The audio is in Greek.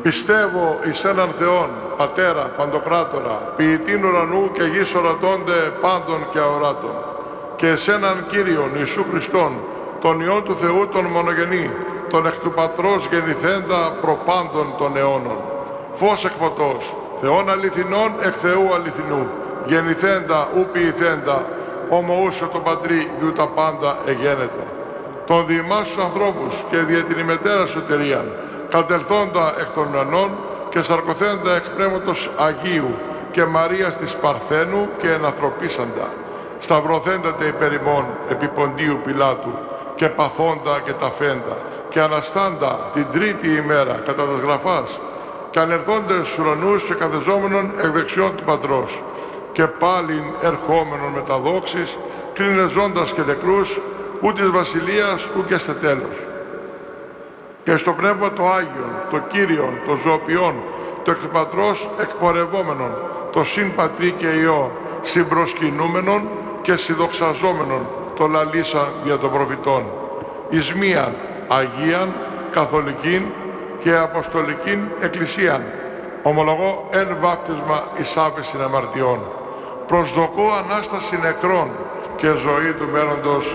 Πιστεύω εις έναν Θεόν, Πατέρα, Παντοκράτορα, ποιητήν ουρανού και γης ορατώνται πάντων και αοράτων, και εις έναν Κύριον Ιησού Χριστόν, τον Υιόν του Θεού τον μονογενή, τον εκ του Πατρός γεννηθέντα προπάντων των αιώνων. Φως εκ φωτός, Θεόν αληθινών εκ Θεού αληθινού, γεννηθέντα ου ποιηθέντα, ομοούσε τον Πατρί διού τα πάντα εγένετα. Τον διημάς τους ανθρώπους και δια την ημετέρα σωτηρίαν, κατελθόντα εκ των ουρανών και σαρκωθέντα εκ Πνεύματος Αγίου και Μαρίας της Παρθένου και ενανθρωπίσαντα, σταυρωθέντα υπέρ ημών επί Ποντίου Πιλάτου και παθόντα και ταφέντα και αναστάντα την τρίτη ημέρα κατά τας γραφάς και ανερθόντες στους ουρανούς και καθεζόμενων εκ δεξιών του Πατρός και πάλιν ερχόμενων με τα δόξης, κρίνε ζώντας και νεκρούς, ου της βασιλείας ου και στε τέλος. Και στο Πνεύμα το Άγιον, το Κύριον, το Ζωοποιόν, το εκ του Πατρός εκπορευόμενον, το συν Πατρί και Υιό, συμπροσκυνούμενον και συνδοξαζόμενον, το λαλήσαν δια των προφητών. Εις μίαν Αγίαν, Καθολικήν και Αποστολικήν Εκκλησίαν, ομολογώ εν βάπτισμα εις άφεσιν αμαρτιών. Προσδοκώ Ανάσταση νεκρών και ζωή του μέλλοντος